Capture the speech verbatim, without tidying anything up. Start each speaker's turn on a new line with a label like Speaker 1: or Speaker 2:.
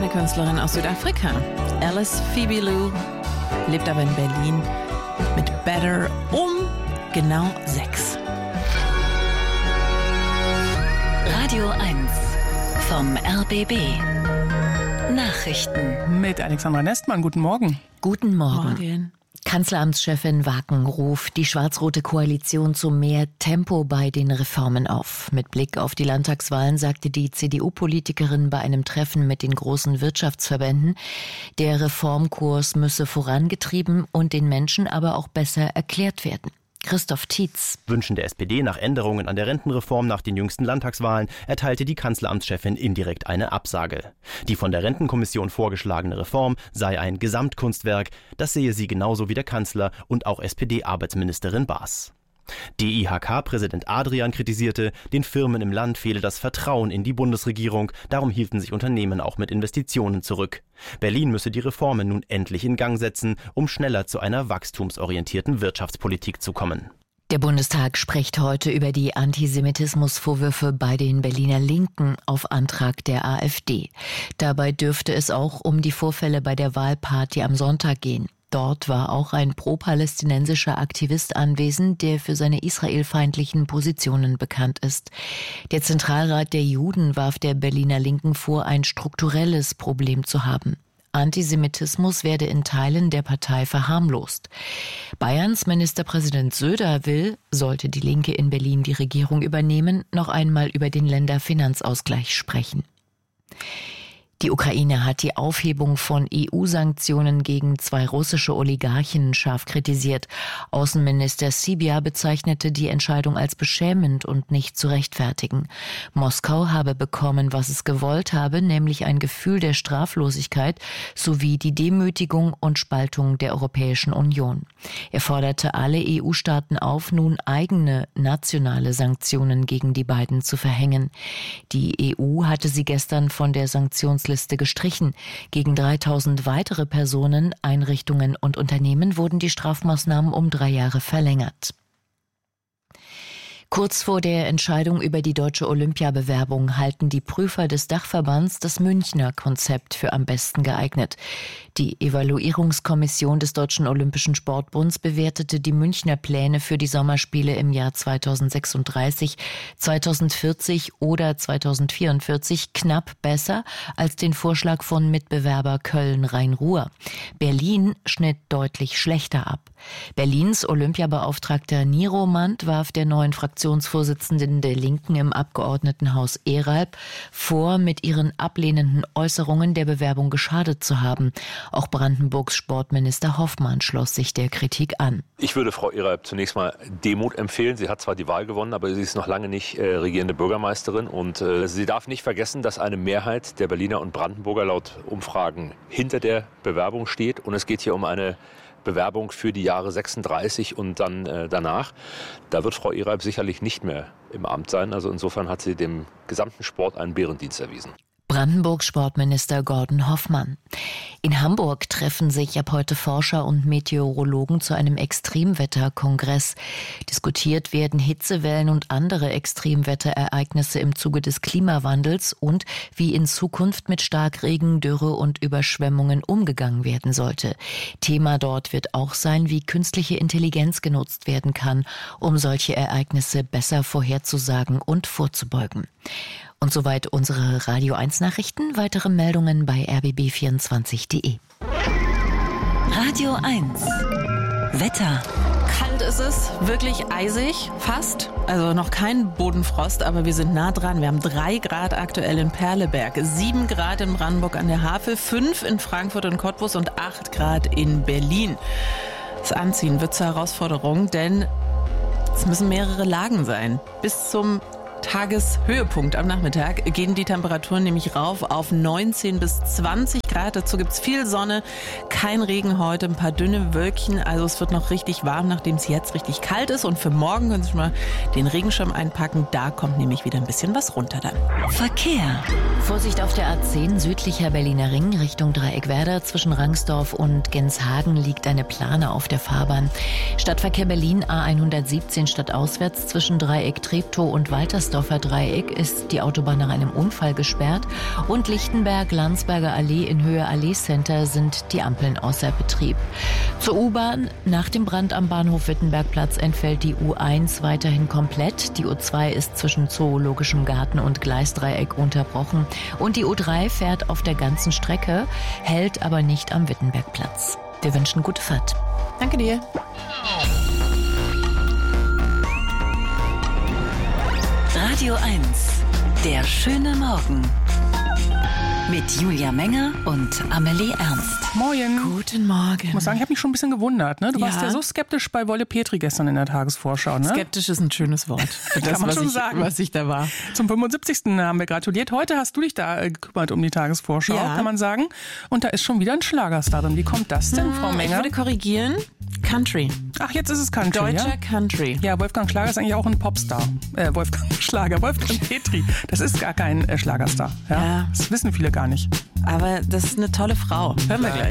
Speaker 1: eine Künstlerin aus Südafrika. Alice Phoebe Lou lebt aber in Berlin mit Better um genau sechs.
Speaker 2: Radio eins vom R B B. Nachrichten.
Speaker 3: Mit Alexandra Nestmann. Guten Morgen.
Speaker 4: Guten Morgen.
Speaker 1: Morgen.
Speaker 4: Kanzleramtschefin Wacken ruft die schwarz-rote Koalition zu mehr Tempo bei den Reformen auf. Mit Blick auf die Landtagswahlen sagte die C D U-Politikerin bei einem Treffen mit den großen Wirtschaftsverbänden, der Reformkurs müsse vorangetrieben und den Menschen aber auch besser erklärt werden. Christoph Tietz.
Speaker 5: Wünschen der S P D nach Änderungen an der Rentenreform nach den jüngsten Landtagswahlen erteilte die Kanzleramtschefin indirekt eine Absage. Die von der Rentenkommission vorgeschlagene Reform sei ein Gesamtkunstwerk, das sehe sie genauso wie der Kanzler und auch S P D-Arbeitsministerin Baas. D I H K-Präsident Adrian kritisierte, den Firmen im Land fehle das Vertrauen in die Bundesregierung, darum hielten sich Unternehmen auch mit Investitionen zurück. Berlin müsse die Reformen nun endlich in Gang setzen, um schneller zu einer wachstumsorientierten Wirtschaftspolitik zu kommen.
Speaker 4: Der Bundestag spricht heute über die Antisemitismusvorwürfe bei den Berliner Linken auf Antrag der AfD. Dabei dürfte es auch um die Vorfälle bei der Wahlparty am Sonntag gehen. Dort war auch ein pro-palästinensischer Aktivist anwesend, der für seine israelfeindlichen Positionen bekannt ist. Der Zentralrat der Juden warf der Berliner Linken vor, ein strukturelles Problem zu haben. Antisemitismus werde in Teilen der Partei verharmlost. Bayerns Ministerpräsident Söder will, sollte die Linke in Berlin die Regierung übernehmen, noch einmal über den Länderfinanzausgleich sprechen. Die Ukraine hat die Aufhebung von E U-Sanktionen gegen zwei russische Oligarchen scharf kritisiert. Außenminister Sybiha bezeichnete die Entscheidung als beschämend und nicht zu rechtfertigen. Moskau habe bekommen, was es gewollt habe, nämlich ein Gefühl der Straflosigkeit sowie die Demütigung und Spaltung der Europäischen Union. Er forderte alle E U-Staaten auf, nun eigene nationale Sanktionen gegen die beiden zu verhängen. Die E U hatte sie gestern von der Sanktionsliste gestrichen. Gegen dreitausend weitere Personen, Einrichtungen und Unternehmen wurden die Strafmaßnahmen um drei Jahre verlängert. Kurz vor der Entscheidung über die deutsche Olympiabewerbung halten die Prüfer des Dachverbands das Münchner Konzept für am besten geeignet. Die Evaluierungskommission des Deutschen Olympischen Sportbunds bewertete die Münchner Pläne für die Sommerspiele im Jahr zweitausendsechsunddreißig, zweitausendvierzig oder zweitausendvierundvierzig knapp besser als den Vorschlag von Mitbewerber Köln-Rhein-Ruhr. Berlin schnitt deutlich schlechter ab. Berlins Olympiabeauftragter Niro Mand warf der neuen Fraktionsvorsitzenden der Linken im Abgeordnetenhaus Eralb vor, mit ihren ablehnenden Äußerungen der Bewerbung geschadet zu haben. Auch Brandenburgs Sportminister Hoffmann schloss sich der Kritik an.
Speaker 6: Ich würde Frau Eralb zunächst mal Demut empfehlen. Sie hat zwar die Wahl gewonnen, aber sie ist noch lange nicht äh, regierende Bürgermeisterin. Und äh, sie darf nicht vergessen, dass eine Mehrheit der Berliner und Brandenburger laut Umfragen hinter der Bewerbung steht. Und es geht hier um eine Bewerbung für die Jahre sechsunddreißig und dann äh, danach. Da wird Frau Eralb sicherlich nicht mehr im Amt sein. Also insofern hat sie dem gesamten Sport einen Bärendienst erwiesen.
Speaker 4: Brandenburgs Sportminister Gordon Hoffmann. In Hamburg treffen sich ab heute Forscher und Meteorologen zu einem Extremwetterkongress. Diskutiert werden Hitzewellen und andere Extremwetterereignisse im Zuge des Klimawandels und wie in Zukunft mit Starkregen, Dürre und Überschwemmungen umgegangen werden sollte. Thema dort wird auch sein, wie künstliche Intelligenz genutzt werden kann, um solche Ereignisse besser vorherzusagen und vorzubeugen. Und soweit unsere Radio eins Nachrichten. Weitere Meldungen bei r b b vierundzwanzig punkt d e.
Speaker 2: Radio eins. Wetter.
Speaker 1: Kalt ist es, wirklich eisig, fast. Also noch kein Bodenfrost, aber wir sind nah dran. Wir haben drei Grad aktuell in Perleberg, sieben Grad in Brandenburg an der Havel, fünf in Frankfurt und Cottbus und acht Grad in Berlin. Das Anziehen wird zur Herausforderung, denn es müssen mehrere Lagen sein. Bis zum Tageshöhepunkt am Nachmittag gehen die Temperaturen nämlich rauf auf neunzehn bis zwanzig Grad. Grad, dazu gibt's viel Sonne, kein Regen heute, ein paar dünne Wölkchen, also es wird noch richtig warm, nachdem es jetzt richtig kalt ist. Und für morgen können Sie schon mal den Regenschirm einpacken, da kommt nämlich wieder ein bisschen was runter dann.
Speaker 2: Verkehr.
Speaker 4: Vorsicht auf der A zehn, südlicher Berliner Ring, Richtung Dreieckwerder. Zwischen Rangsdorf und Genshagen liegt eine Plane auf der Fahrbahn. Stadtverkehr Berlin A hundertsiebzehn stadtauswärts zwischen Dreieck Treptow und Waltersdorfer Dreieck ist die Autobahn nach einem Unfall gesperrt. Und Lichtenberg-Landsberger Allee in Höhe Allee Center sind die Ampeln außer Betrieb. Zur U-Bahn. Nach dem Brand am Bahnhof Wittenbergplatz entfällt die U eins weiterhin komplett. Die U zwei ist zwischen Zoologischem Garten und Gleisdreieck unterbrochen. Und die U drei fährt auf der ganzen Strecke, hält aber nicht am Wittenbergplatz. Wir wünschen gute Fahrt.
Speaker 1: Danke dir.
Speaker 2: Radio eins. Der schöne Morgen. Mit Julia Menger und Amelie Ernst.
Speaker 3: Moin.
Speaker 1: Guten Morgen.
Speaker 3: Ich muss sagen, ich habe mich schon ein bisschen gewundert. Ne? Du
Speaker 1: Ja.
Speaker 3: warst ja so skeptisch bei Wolle Petri gestern in der Tagesvorschau. Ne?
Speaker 1: Skeptisch ist ein schönes Wort. Für
Speaker 3: Kann
Speaker 1: das,
Speaker 3: man
Speaker 1: was
Speaker 3: schon
Speaker 1: ich,
Speaker 3: sagen.
Speaker 1: was ich da war.
Speaker 3: Zum fünfundsiebzigsten haben wir gratuliert. Heute hast du dich da äh, gekümmert um die Tagesvorschau,
Speaker 1: Ja.
Speaker 3: kann man sagen. Und da ist schon wieder ein Schlagerstar drin. Wie kommt das denn, Frau
Speaker 1: Ich
Speaker 3: Menger?
Speaker 1: würde korrigieren. Country.
Speaker 3: Ach, jetzt ist es Country,
Speaker 1: Deutscher
Speaker 3: ja?
Speaker 1: Country.
Speaker 3: Ja, Wolfgang Schlager ist eigentlich auch ein Popstar. Äh, Wolfgang Schlager, Wolfgang Petri. Das ist gar kein äh, Schlagerstar. Ja?
Speaker 1: Ja.
Speaker 3: Das wissen viele gar nicht.
Speaker 1: Aber das ist eine tolle Frau. Hören wir gleich.